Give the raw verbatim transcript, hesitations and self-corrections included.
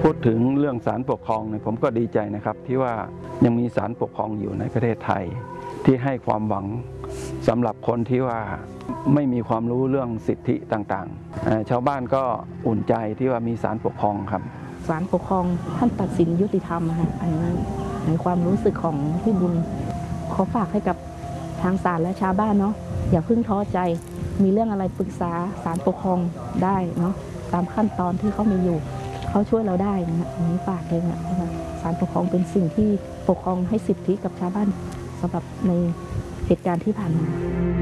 พูดถึงเรื่องศาลปกครองเนี่ยผมก็ดีใจนะครับที่ว่ายังมีศาลปกครองอยู่ในประเทศไทยที่ให้ความหวังสำหรับคนที่ว่าไม่มีความรู้เรื่องสิทธิต่างๆชาวบ้านก็อุ่นใจที่ว่ามีศาลปกครองครับศาลปกครองท่านตัดสินยุติธรรมค่ะอันนี้ในความรู้สึกของพี่บุญขอฝากให้กับทางศาลและชาวบ้านเนาะอย่าเพิ่งท้อใจมีเรื่องอะไรปรึกษาศาลปกครองได้เนาะตามขั้นตอนที่เขามีอยู่เขาช่วยเราได้นะอันนี้ฝากเลยนะศาลปกครองเป็นสิ่งที่ปกครองให้สิทธิกับชาวบ้านสำหรับในเหตุการณ์ที่ผ่านมา